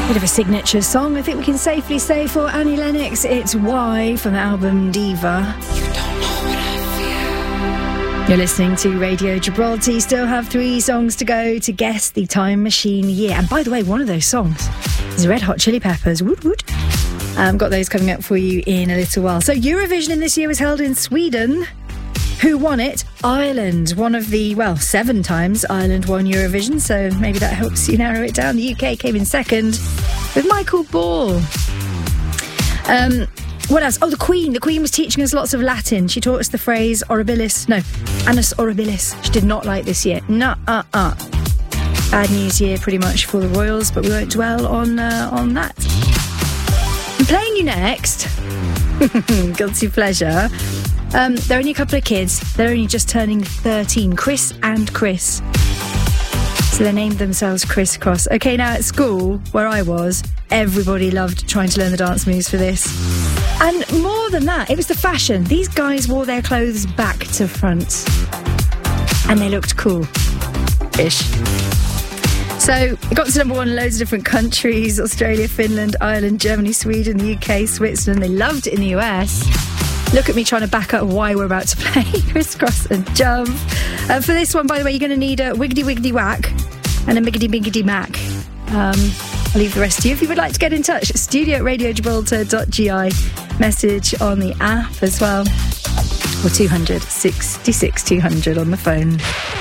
Bit of a signature song, I think we can safely say, for Annie Lennox. It's Why from the album Diva. You don't know what I feel. You're listening to Radio Gibraltar. You still have 3 songs to go to guess the Time Machine year. And by the way, one of those songs is Red Hot Chili Peppers. Woot woot. Got those coming up for you in a little while. So Eurovision in this year was held in Sweden. Who won it? Ireland. One of the, 7 times Ireland won Eurovision, so maybe that helps you narrow it down. The UK came in second with Michael Ball. What else? Oh, the Queen. The Queen was teaching us lots of Latin. She taught us the phrase annus horribilis. She did not like this year. Bad news year pretty much for the royals, but we won't dwell on that. I'm playing you next. Guilty pleasure. They're only a couple of kids. They're only just turning 13. Chris and Chris. So they named themselves Criss Cross. Okay, now at school, where I was, everybody loved trying to learn the dance moves for this. And more than that, it was the fashion. These guys wore their clothes back to front. And they looked cool-ish. So it got to number 1 in loads of different countries. Australia, Finland, Ireland, Germany, Sweden, the UK, Switzerland. They loved it in the US. Look at me trying to back up why we're about to play Criss Cross and Jump. For this one, by the way, you're going to need a wiggity wiggity whack and a miggity biggity mac. I'll leave the rest to you. If you would like to get in touch, studio@radiogibraltar.gi. Message on the app as well. Or 200 66 200 on the phone.